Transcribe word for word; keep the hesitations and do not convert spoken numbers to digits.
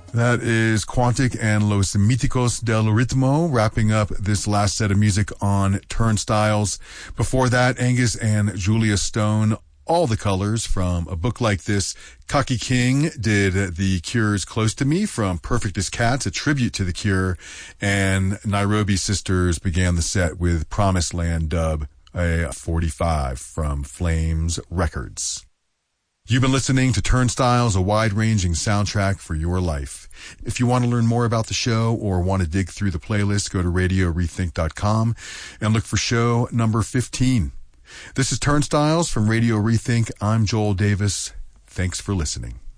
That is Quantic and Los Míticos del Ritmo, wrapping up this last set of music on Turnstiles. Before that, Angus and Julia Stone, All the Colors from a book like this. Kaki King did The Cure's Close to Me from Perfect as Cats, a tribute to The Cure. And Nairobi Sisters began the set with Promised Land Dub, a forty-five from Flames Records. You've been listening to Turnstiles, a wide-ranging soundtrack for your life. If you want to learn more about the show or want to dig through the playlist, go to radio rethink dot com and look for show number fifteen. This is Turnstiles from Radio Rethink. I'm Joel Davis. Thanks for listening.